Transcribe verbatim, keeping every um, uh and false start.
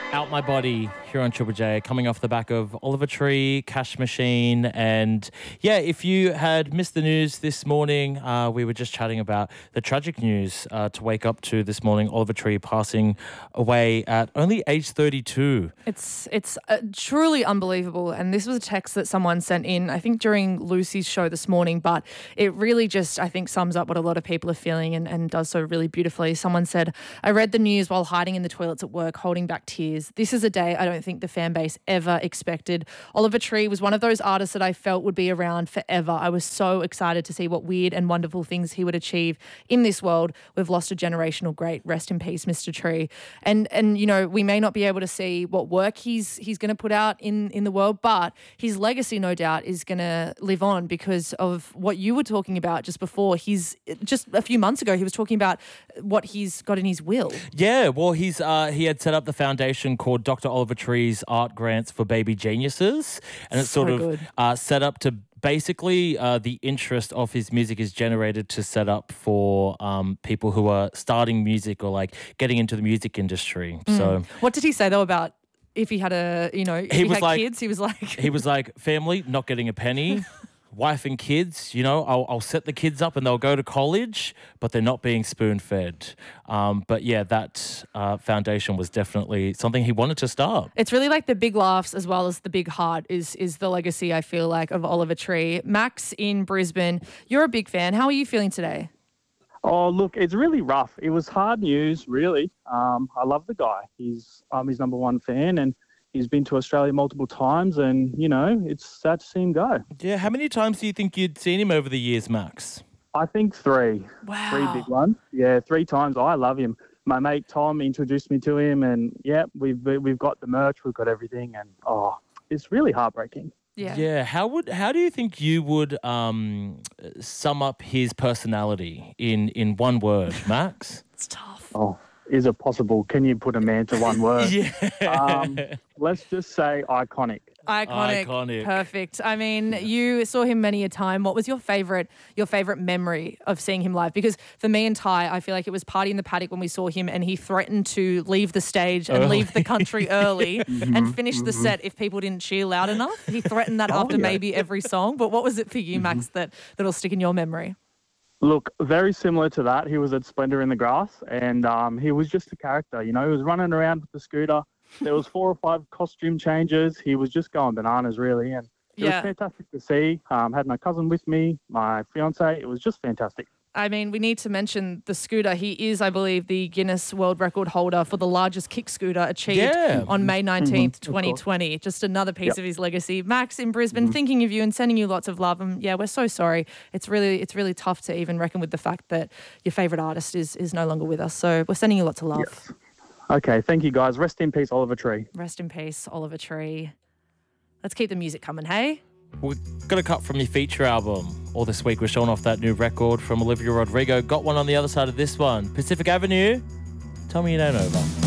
Out My Body here on Triple J, coming off the back of Oliver Tree, Cash Machine. And yeah, if you had missed the news this morning, uh, we were just chatting about the tragic news uh, to wake up to this morning. Oliver Tree passing away at only age thirty-two. It's it's uh, truly unbelievable. And this was a text that someone sent in, I think during Lucy's show this morning, but it really just, I think, sums up what a lot of people are feeling and, and does so really beautifully. Someone said, I read the news while hiding in the toilets at work, holding back tears. This is a day I don't think the fan base ever expected. Oliver Tree was one of those artists that I felt would be around forever. I was so excited to see what weird and wonderful things he would achieve in this world. We've lost a generational great. Rest in peace, Mister Tree. And and you know, we may not be able to see what work he's he's going to put out in in the world, but his legacy, no doubt, is going to live on because of what you were talking about just before. He's just a few months ago, he was talking about what he's got in his will. Yeah, well, he's uh, he had set up the foundation called Doctor Oliver Tree's Art Grants for Baby Geniuses, and it's So sort of good. uh, set up to basically uh, the interest of his music is generated to set up for um, people who are starting music or like getting into the music industry. So What did he say though about if he had a, you know, if He he, was had like- kids? He was like, he was like, family, not getting a penny. Wife and kids, you know, I'll, I'll set the kids up and they'll go to college, but they're not being spoon-fed. Um, but yeah, that uh, foundation was definitely something he wanted to start. it's really like the big laughs as well as the big heart is is the legacy, I feel like, of Oliver Tree. Max in Brisbane, you're a big fan. How are you feeling today? Oh, look, it's really rough. It was hard news, really. Um, I love the guy. He's I'm his number one fan, and he's been to Australia multiple times, and, you know, it's sad to see him go. Yeah, how many times do you think you'd seen him over the years, Max? I think three. Wow. Three big ones. Yeah, three times. I love him. My mate Tom introduced me to him, and, yeah, we've we've got the merch, we've got everything, and, oh, it's really heartbreaking. Yeah. Yeah, how would how do you think you would um, sum up his personality in in one word, Max? It's tough. Oh, is it possible? Can you put a man to one word? Yeah. Um, let's just say iconic. Iconic. Iconic. Perfect. I mean, you saw him many a time. What was your favorite your favorite memory of seeing him live? Because for me and Ty, I feel like it was Party in the Paddock when we saw him and he threatened to leave the stage and leave the country early and finish the set if people didn't cheer loud enough. He threatened that after yeah. maybe every song. But what was it for you, Max, that, that'll stick in your memory? Look, very similar to that. He was at Splendor in the Grass, and um, he was just a character. You know, he was running around with the scooter. There was four or five costume changes. He was just going bananas, really, and it Yeah. was fantastic to see. Um, had my cousin with me, my fiance. It was just fantastic. I mean, we need to mention the scooter. He is, I believe, the Guinness World Record holder for the largest kick scooter achieved Yeah. on May nineteenth, of course. twenty twenty. Just another piece Yep. of his legacy. Max in Brisbane, thinking of you and sending you lots of love. And yeah, we're so sorry. It's really it's really tough to even reckon with the fact that your favourite artist is is no longer with us. So we're sending you lots of love. Yes. Okay, thank you, guys. Rest in peace, Oliver Tree. Rest in peace, Oliver Tree. Let's keep the music coming, hey? We've got a cut from your feature album. All this week we're showing off that new record from Olivia Rodrigo. Got one on the other side of this one. Pacific Avenue. Tell me you don't over.